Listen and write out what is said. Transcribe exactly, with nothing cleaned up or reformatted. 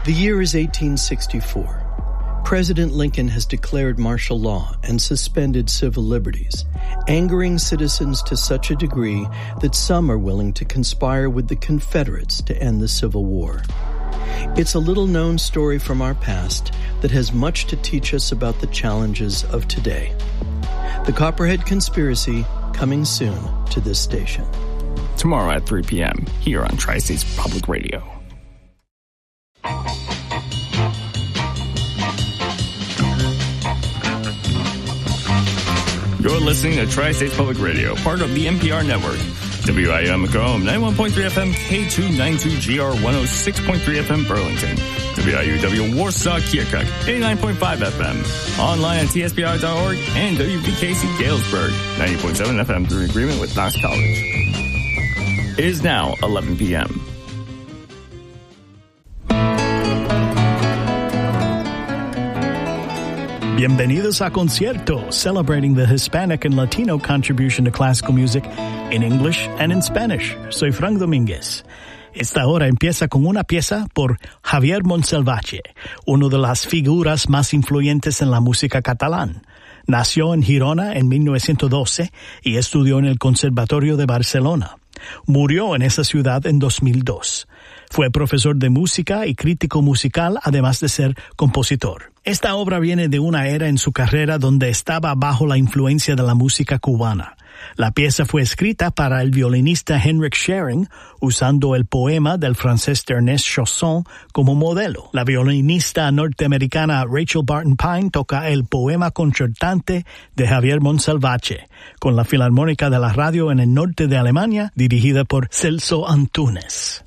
The year is eighteen sixty-four. President Lincoln has declared martial law and suspended civil liberties, angering citizens to such a degree that some are willing to conspire with the Confederates to end the Civil War. It's a little-known story from our past that has much to teach us about the challenges of today. The Copperhead Conspiracy, coming soon to this station. Tomorrow at three p.m. here on Tri-States Public Radio. You're listening to Tri-States Public Radio, part of the N P R network. W I M Macomb, ninety-one point three F M, K two ninety-two G R one oh six point three F M Burlington. W I U W Warsaw Keokuk, eighty-nine point five F M. Online at T S P R dot org and W B K C Galesburg, ninety point seven F M through agreement with Knox College. It is now eleven p.m. Bienvenidos a Concierto, celebrating the Hispanic and Latino contribution to classical music in English and in Spanish. Soy Frank Domínguez. Esta hora empieza con una pieza por Javier Montsalvatge, una de las figuras más influyentes en la música catalán. Nació en Girona en mil novecientos doce y estudió en el Conservatorio de Barcelona. Murió en esa ciudad en dos mil dos. Fue profesor de música y crítico musical, además de ser compositor. Esta obra viene de una era en su carrera donde estaba bajo la influencia de la música cubana. La pieza fue escrita para el violinista Henrik Schering, usando el poema del francés Ernest Chausson como modelo. La violinista norteamericana Rachel Barton Pine toca el poema concertante de Javier Montsalvatge, con la Filarmónica de la Radio en el norte de Alemania, dirigida por Celso Antunes.